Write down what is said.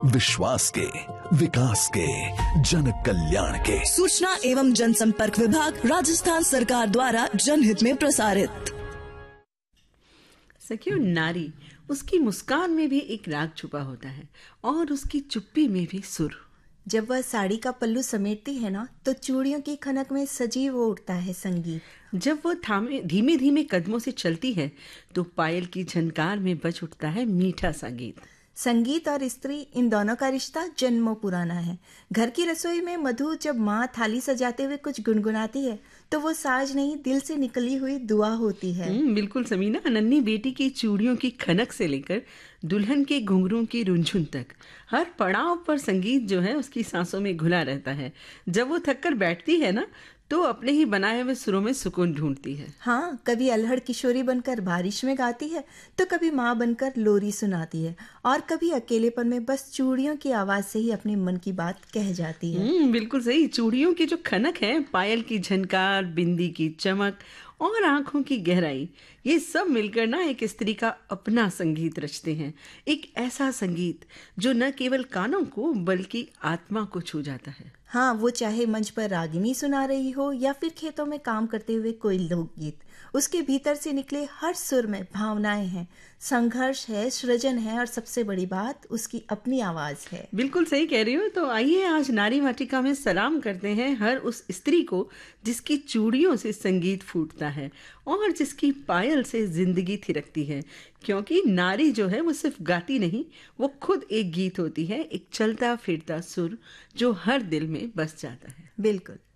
विश्वास के, विकास के, जन कल्याण के। सूचना एवं जनसंपर्क विभाग, राजस्थान सरकार द्वारा जनहित में प्रसारित। सखियों, नारी, उसकी मुस्कान में भी एक राग छुपा होता है और उसकी चुप्पी में भी सुर। जब वह साड़ी का पल्लू समेटती है ना, तो चूड़ियों की खनक में सजीव हो उठता है संगीत। जब वो धीमे धीमे कदमों से चलती है तो पायल की झनकार में बज उठता है मीठा संगीत। संगीत और स्त्री, इन दोनों का रिश्ता जन्मों पुराना है। घर की रसोई में मधु जब माँ थाली सजाते हुए कुछ गुनगुनाती है तो वो साज नहीं, दिल से निकली हुई दुआ होती है। बिल्कुल समीना, नन्ही बेटी की चूड़ियों की खनक से लेकर दुल्हन के घुंघरूं की रुंझुन तक हर पड़ाव पर संगीत जो है उसकी सांसों में घुला रहता है। जब वो थककर बैठती है ना, तो अपने ही बनाए हुए सुरों में सुकून ढूंढती है। हाँ, कभी अल्हड़ किशोरी बनकर बारिश में गाती है, तो कभी माँ बनकर लोरी सुनाती है, और कभी अकेलेपन में बस चूड़ियों की आवाज से ही अपने मन की बात कह जाती है। बिल्कुल सही। चूड़ियों की जो खनक है, पायल की झनकार, बिंदी की चमक और आंखों की गहराई, ये सब मिलकर ना एक स्त्री का अपना संगीत रचते हैं। एक ऐसा संगीत जो न केवल कानों को बल्कि आत्मा को छू जाता है। हाँ, वो चाहे मंच पर रागिनी सुना रही हो या फिर खेतों में काम करते हुए कोई लोकगीत, उसके भीतर से निकले हर सुर में भावनाएं हैं, संघर्ष है, सृजन है, और सबसे बड़ी बात उसकी अपनी आवाज है। बिल्कुल सही कह रही हो। तो आइए आज नारी वाटिका में सलाम करते हैं हर उस स्त्री को जिसकी चूड़ियों से संगीत फूटता है और जिसकी पायल से जिंदगी थिरकती है। क्योंकि नारी जो है वो सिर्फ गाती नहीं, वो खुद एक गीत होती है, एक चलता फिरता सुर जो हर दिल में बस जाता है। बिल्कुल।